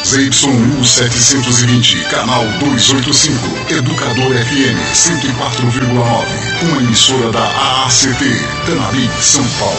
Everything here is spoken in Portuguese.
ZYU 720, canal 285, Educador FM 104,9, uma emissora da AACT, Tanabi, São Paulo.